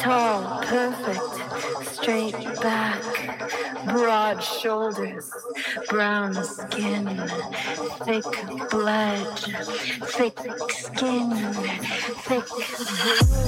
Tall, perfect, straight back, broad shoulders, brown skin, thick blood, thick skin, thick blood.